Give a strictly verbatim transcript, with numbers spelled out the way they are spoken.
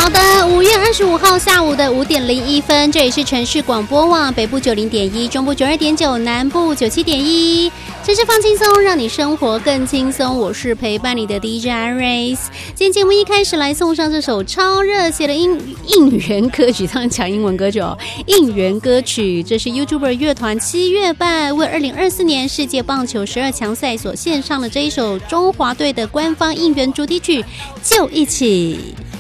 好的，五月二十五号下午的五点零一分，这里是城市广播网，北部九零点一，中部九二点九，南部九七点一。城市放轻松，让你生活更轻松。我是陪伴你的 D J Iris。今天节目一开始来送上这首超热血的应应援歌曲，当然讲英文歌曲哦，应援歌曲。这是 YouTuber 乐团七月半为二零二四年世界棒球十二强赛所献上的这一首中华队的官方应援主题曲，就一起。